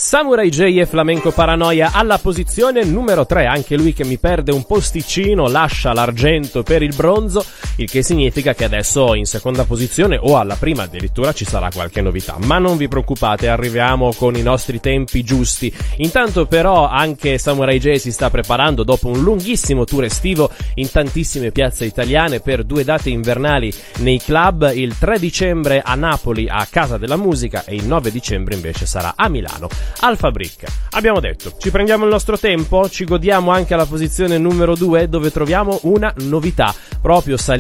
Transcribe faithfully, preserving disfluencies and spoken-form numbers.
Samurai J e Flamenco Paranoia alla posizione numero tre, anche lui che mi perde un posticino, lascia l'argento per il bronzo, il che significa che adesso in seconda posizione o alla prima addirittura ci sarà qualche novità, ma non vi preoccupate, arriviamo con i nostri tempi giusti. Intanto però anche Samurai J si sta preparando dopo un lunghissimo tour estivo in tantissime piazze italiane per due date invernali nei club, il tre dicembre a Napoli a Casa della Musica e il nove dicembre invece sarà a Milano al Fabric. Abbiamo detto, ci prendiamo il nostro tempo, ci godiamo anche alla posizione numero due dove troviamo una novità, proprio salita